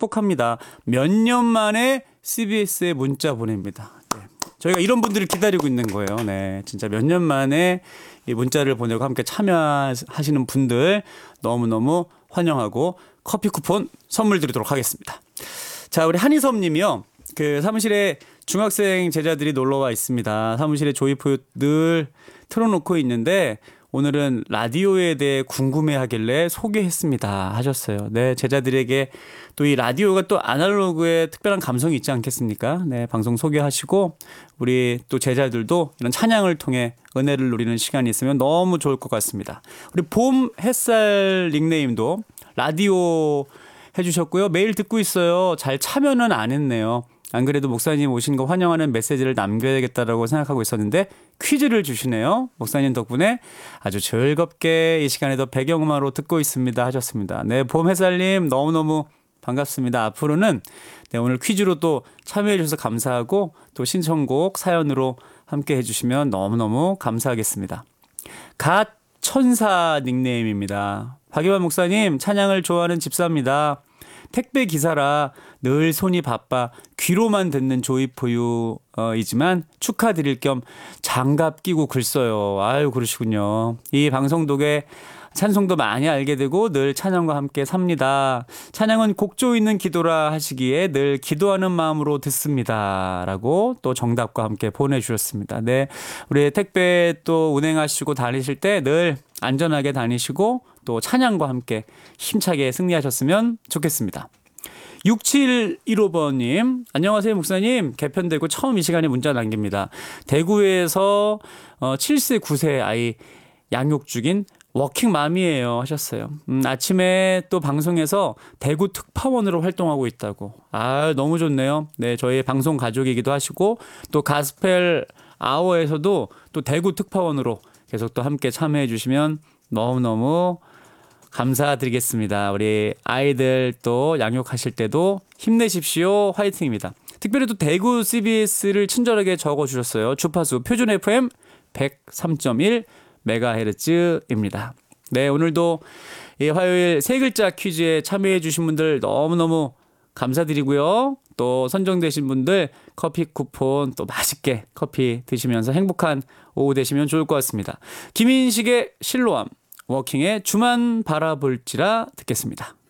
축복합니다. 몇 년 만에 CBS에 문자 보냅니다. 네. 저희가 이런 분들을 기다리고 있는 거예요. 네, 진짜 몇 년 만에 이 문자를 보내고 함께 참여하시는 분들 너무너무 환영하고 커피 쿠폰 선물 드리도록 하겠습니다. 자, 우리 한희섭 님이요. 그 사무실에 중학생 제자들이 놀러 와 있습니다. 사무실에 조이포유 늘 틀어놓고 있는데 오늘은 라디오에 대해 궁금해하길래 소개했습니다 하셨어요. 네, 제자들에게 또 이 라디오가 또 아날로그의 특별한 감성이 있지 않겠습니까? 네, 방송 소개하시고 우리 또 제자들도 이런 찬양을 통해 은혜를 누리는 시간이 있으면 너무 좋을 것 같습니다. 우리 봄 햇살 닉네임도 라디오 해주셨고요. 매일 듣고 있어요. 잘 참여는 안 했네요. 안 그래도 목사님 오신 거 환영하는 메시지를 남겨야겠다라고 생각하고 있었는데 퀴즈를 주시네요. 목사님 덕분에 아주 즐겁게 이 시간에도 배경음악으로 듣고 있습니다 하셨습니다. 네, 봄햇살님 너무너무 반갑습니다. 앞으로는 네, 오늘 퀴즈로 또 참여해 주셔서 감사하고 또 신청곡 사연으로 함께 해주시면 너무너무 감사하겠습니다. 갓 천사 닉네임입니다. 박예환 목사님 찬양을 좋아하는 집사입니다. 택배 기사라 늘 손이 바빠 귀로만 듣는 조이포유이지만 축하드릴 겸 장갑 끼고 글 써요. 아유, 그러시군요. 이 방송 덕에 찬송도 많이 알게 되고 늘 찬양과 함께 삽니다. 찬양은 곡조 있는 기도라 하시기에 늘 기도하는 마음으로 듣습니다. 라고 또 정답과 함께 보내주셨습니다. 네, 우리 택배 또 운행하시고 다니실 때 늘 안전하게 다니시고 또 찬양과 함께 힘차게 승리하셨으면 좋겠습니다. 6715번님, 안녕하세요 목사님. 개편되고 처음 이 시간에 문자 남깁니다. 대구에서 7세 9세 아이 양육 중인 워킹맘이에요 하셨어요. 아침에 또 방송에서 대구 특파원으로 활동하고 있다고. 아, 너무 좋네요. 네, 저희 방송 가족이기도 하시고 또 가스펠 아워에서도 또 대구 특파원으로 계속 또 함께 참여해 주시면 너무너무 감사드리겠습니다. 우리 아이들 또 양육하실 때도 힘내십시오. 화이팅입니다. 특별히 또 대구 CBS를 친절하게 적어주셨어요. 주파수 표준 FM 103.1 메가헤르츠입니다. 네, 오늘도 이 화요일 세 글자 퀴즈에 참여해 주신 분들 너무너무 감사드리고요. 또 선정되신 분들 커피 쿠폰 또 맛있게 커피 드시면서 행복한 오후 되시면 좋을 것 같습니다. 김인식의 실로암, 워킹의 주만 바라볼지라 듣겠습니다.